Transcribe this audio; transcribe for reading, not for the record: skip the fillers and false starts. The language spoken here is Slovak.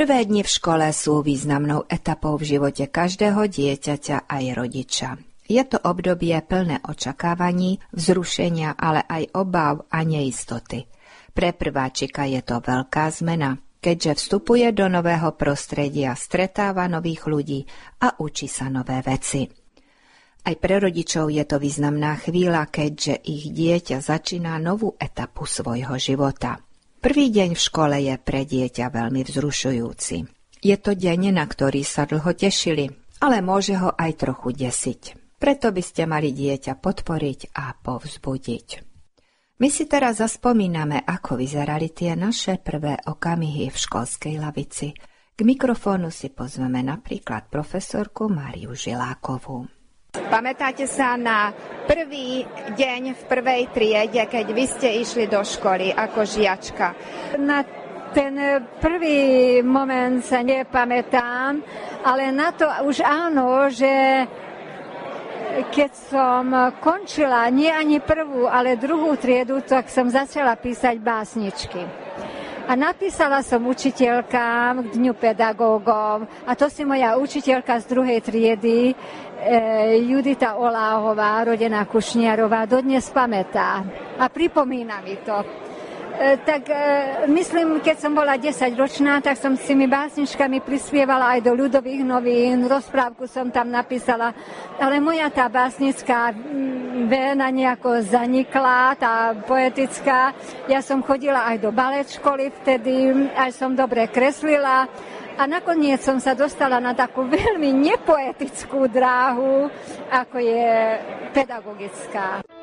Prvé dni v škole sú významnou etapou v živote každého dieťaťa aj rodiča. Je to obdobie plné očakávaní, vzrušenia, ale aj obáv a neistoty. Pre prváčika je to veľká zmena, keďže vstupuje do nového prostredia, stretáva nových ľudí a učí sa nové veci. Aj pre rodičov je to významná chvíľa, keďže ich dieťa začína novú etapu svojho života. Prvý deň v škole je pre dieťa veľmi vzrušujúci. Je to deň, na ktorý sa dlho tešili, ale môže ho aj trochu desiť. Preto by ste mali dieťa podporiť a povzbudiť. My si teraz zaspomíname, ako vyzerali tie naše prvé okamihy v školskej lavici. K mikrofónu si pozveme napríklad profesorku Máriu Žilákovú. Pamätáte sa na prvý deň v prvej triede, keď vy ste išli do školy ako žiačka? Na ten prvý moment sa nepamätám, ale na to už áno, že keď som končila nie ani prvú, ale druhú triedu, tak som začala písať básničky. A napísala som učiteľkám k Dňu pedagógov a to si moja učiteľka z druhej triedy Judita Oláhová, rodená Kušniarová, dodnes pamätá a pripomína mi to. Myslím, keď som bola 10-ročná, tak som s tými básničkami prispievala aj do ľudových novín, rozprávku som tam napísala, ale moja tá básnická vena nejako zanikla, tá poetická. Ja som chodila aj do balet školy vtedy, aj som dobre kreslila a nakoniec som sa dostala na takú veľmi nepoetickú dráhu, ako je pedagogická.